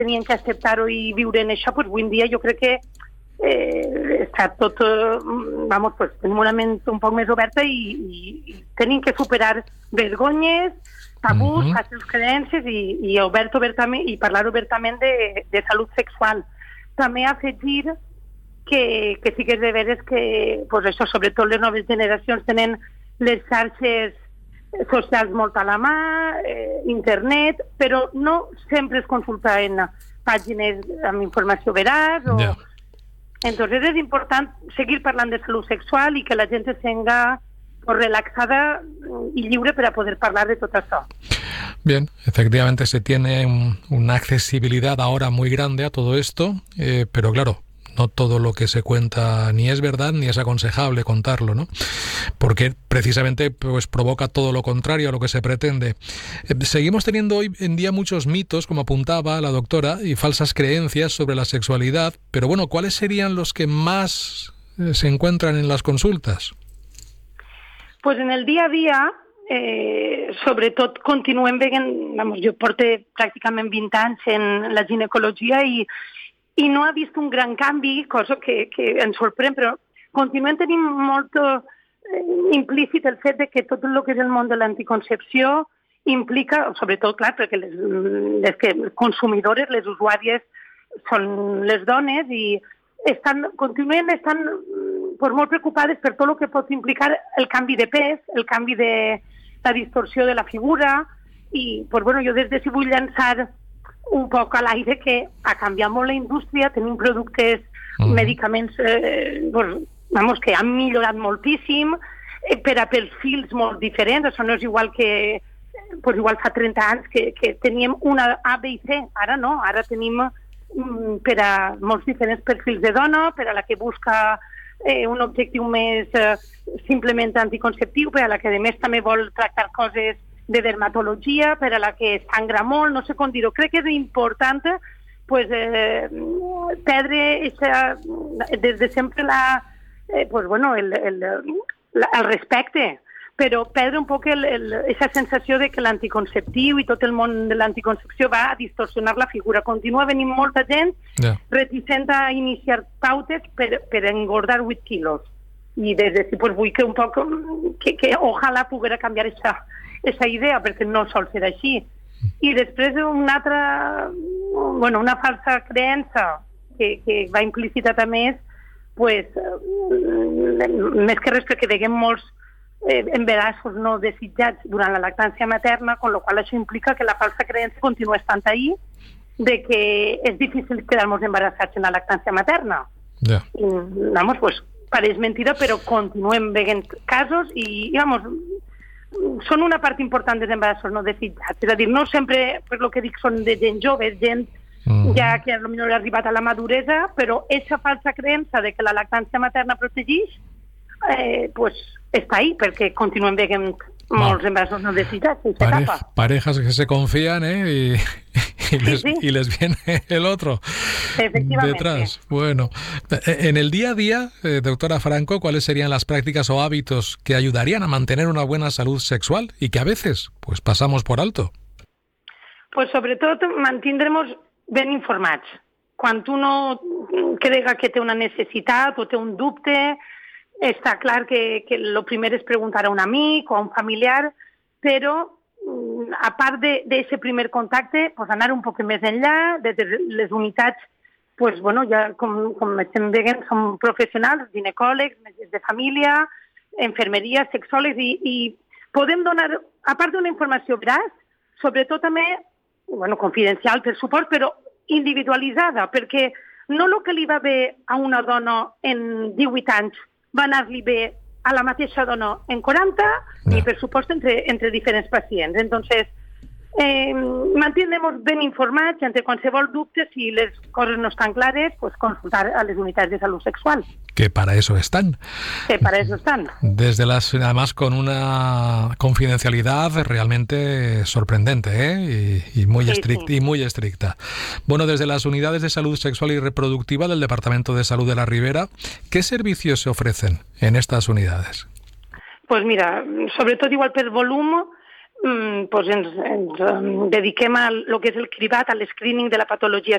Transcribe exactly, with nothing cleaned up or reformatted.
tenien que acceptar-ho i viure en això, pues, avui en dia jo crec que eh, està tot, eh, vamos, pues, tenim una ment un poc més oberta i, i, i tenim que superar vergonyes, tabús, uh-huh. falses creences i, i, obert, obertament, i parlar obertament de, de salut sexual. També afegir que, que sí que és de veres que, pues això, sobretot les noves generacions tenen les xarxes socials molt a la mà, eh, internet, però no sempre es consulta en pàgines amb informació veraç o... Yeah. Entonces es important seguir parlant de salut sexual i que la gent se tenga pues, relaxada y libre para poder hablar de todo eso. Bien, efectivamente se tiene un, una accesibilidad ahora muy grande a todo esto, eh, pero claro, no todo lo que se cuenta ni es verdad ni es aconsejable contarlo, ¿no? Porque precisamente pues provoca todo lo contrario a lo que se pretende. Eh, seguimos teniendo hoy en día muchos mitos, como apuntaba la doctora, y falsas creencias sobre la sexualidad, pero bueno, ¿cuáles serían los que más eh, se encuentran en las consultas? Pues en el día a día, eh, sobretot continuem veient, vamos, jo porto pràcticament vint anys en la ginecologia i i no ha vist un gran canvi, cosa que, que ens sorprèn, però continuem tenint molt eh, implícit el fet de que tot el que és el món de l'anticoncepció implica, sobretot, clar, perquè les, les que consumidores, les usuàries, són les dones i estan, continuen estan pues, molt preocupades per tot el que pot implicar el canvi de pes, el canvi de la distorsió de la figura i, pues, bueno, jo des de si vull llançar un poc a l'aire que ha canviat molt la indústria, tenim productes, mm. medicaments eh, pues, vamos, que han millorat moltíssim eh, per a perfils molt diferents, això no és igual que pues, igual fa trenta anys que, que teníem una A, B i C, ara no, ara tenim mm, per a molts diferents perfils de dona, per a la que busca eh, un objectiu més eh, simplement anticonceptiu, per a la que a més també vol tractar coses de dermatologia, per a la que sangra molt, no sé com dir-ho. Crec que és important pues, eh, perdre esa, des de sempre la, eh, pues, bueno, el, el, la, el respecte, però perdre un poc el, el, esa sensació de que l'anticonceptiu i tot el món de l'anticoncepció va a distorsionar la figura. Continua venint molta gent yeah. reticent a iniciar pautes per, per engordar vuit quilos. I des de si pues, vull que un poc que, que ojalà poguera canviar esa esa idea, perquè no sol ser així. I després una altra, bueno, una falsa creença que, que va implícita també és, pues, més que res perquè veiem molts eh, embarassos no desitjats durant la lactància materna, con lo qual això implica que la falsa creença continua estant ahí, de que és difícil quedar-nos embarassats en la lactància materna. Yeah. I, vamos, pues, pareix mentida, però continuem veient casos i, vamos, són una part important dels embarassos no desitjats. És a dir, no sempre, per lo que dic, són de gent jove, gent mm. ja que potser ha arribat a la maduresa, però aquesta falsa creença de que la lactància materna protegeix, eh, pues, està ahí, perquè continuem veient molts embarassos no desitjats. Pare parejas que se confían, ¿eh? Y, y, les, sí, sí. y les viene el otro detrás. Bueno, en el día a día, eh, doctora Franco, ¿cuáles serían las prácticas o hábitos que ayudarían a mantener una buena salud sexual y que a veces pues pasamos por alto? Pues sobretot mantindremos ben informats. Quan uno crega que té una necessitat o té un dubte, està clar que, que el primer és preguntar a un amic o a un familiar, però a part d'aquest primer contacte, pues anar un poc més enllà, des de les unitats, pues, bueno, ja com, com estem veient, som professionals, ginecòlegs, metges de família, infermeria, sexòlegs, i, i podem donar, a part d'una informació veraç, sobretot també, bueno, confidencial, per suport, però individualitzada, perquè no el que li va bé a una dona en divuit anys va anar-li bé a la mateixa dona en quaranta, no. i per supost entre, entre diferents pacients. Entonces, eh, mantindrem ben informats entre qualsevol dubte, si les coses no estan clares, pues consultar a les unitats de salut sexual. Que para eso están. Que para eso están. Desde las, además con una confidencialidad realmente sorprendente, ¿eh? y, y, muy sí, estricta, sí. y muy estricta. Bueno, desde las unidades de salud sexual y reproductiva del Departamento de Salud de la Ribera, ¿qué servicios se ofrecen en estas unidades? Pues mira, sobretot igual per volum, pues ens, ens dediquem a lo que és el cribat, a l'escreening de la patologia